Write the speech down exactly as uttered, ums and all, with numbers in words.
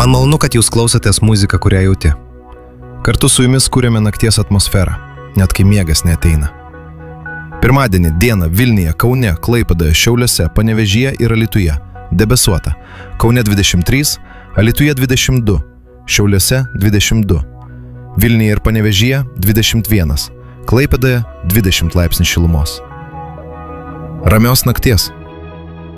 Man malonu, kad jūs klausotės muziką, kurią jauti. Kartu su jumis kūrėme nakties atmosferą, net kai miegas neateina. Pirmadienį dieną Vilniuje, Kaune, Klaipėdoje, Šiauliuose, Panevėžyje ir Alytuje debesuota. Kaune dvidešimt trys, Alytuje dvidešimt du, Šiauliuose dvidešimt du, Vilniuje ir Panevėžyje dvidešimt vienas, Klaipėdoje dvidešimt laipsnių šilumos. Ramios nakties.